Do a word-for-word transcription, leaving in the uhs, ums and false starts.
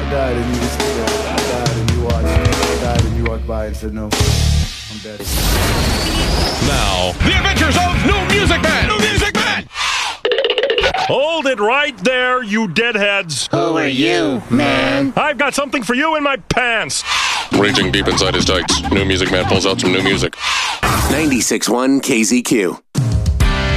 died and you just uh, died and you watched, died and you walked by and said, no, I'm dead. Now, the adventures of New Music Man! New Music Man! Hold it right there, you deadheads. Who are you, man? I've got something for you in my pants. Raging deep inside his tights, New Music Man pulls out some new music. ninety-six point one K Z Q.